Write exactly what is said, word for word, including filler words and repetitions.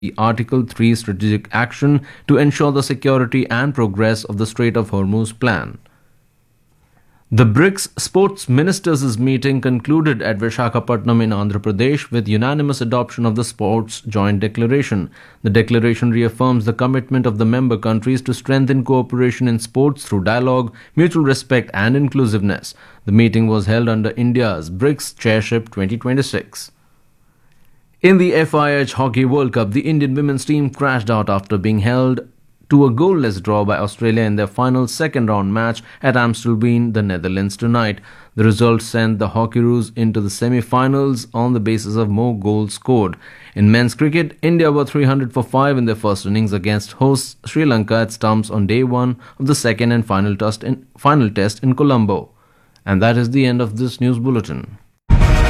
the Article three strategic action to ensure the security and progress of the Strait of Hormuz plan. The BRICS Sports Ministers' meeting concluded at Visakhapatnam in Andhra Pradesh with unanimous adoption of the Sports Joint Declaration. The declaration reaffirms the commitment of the member countries to strengthen cooperation in sports through dialogue, mutual respect and inclusiveness. The meeting was held under India's BRICS Chairship twenty twenty-six. In the F I H Hockey World Cup, the Indian women's team crashed out after being held to a goalless draw by Australia in their final second-round match at Amstelveen, the Netherlands tonight. The result sent the Hockeyroos into the semi-finals on the basis of more goals scored. In men's cricket, India were three hundred for five in their first innings against hosts Sri Lanka at Stumps on day one of the second and final test in, final test in Colombo. And that is the end of this news bulletin.